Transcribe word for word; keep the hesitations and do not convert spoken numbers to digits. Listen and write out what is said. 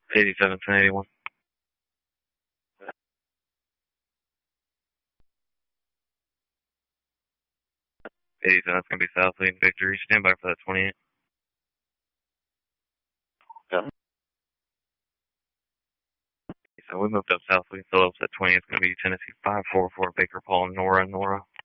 eighty-seven, ten eighty-one. eighty-seven, that's going to be South Lead Victory. Stand by for that twenty-eight. Yeah. So we moved up South Lead Phillips at twenty. It's going to be Tennessee five four four Baker Paul Nora Nora.